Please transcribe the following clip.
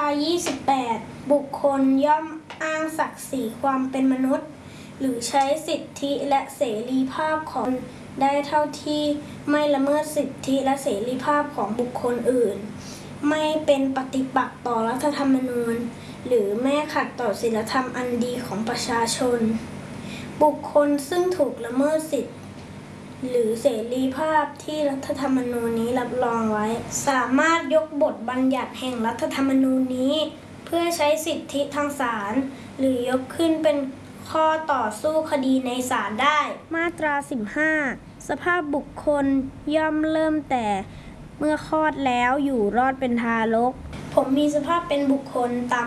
28 บุคคลย่อมอ้างศักดิ์ศรีความเป็นมนุษย์หรือใช้สิทธิและเสรีภาพของได้เท่าที่ไม่ละเมิดสิทธิและเสรีภาพของบุคคลอื่นไม่เป็นปฏิปักษ์ต่อรัฐธรรมนูญหรือไม่ขัดต่อศีลธรรมอันดีของประชาชนบุคคลซึ่งถูกละเมิดสิทธิหรือเสรีภาพที่รัฐธรรมนูญนี้รับรองไว้สามารถยกบทบัญญัติแห่งรัฐธรรมนูญนี้เพื่อใช้สิทธิทางศาลหรือยกขึ้นเป็นข้อต่อสู้คดีในศาลได้มาตรา 15 สภาพบุคคลย่อมเริ่มแต่เมื่อคลอดแล้วอยู่รอดเป็นทารกผมมีสภาพเป็นบุคคลตาม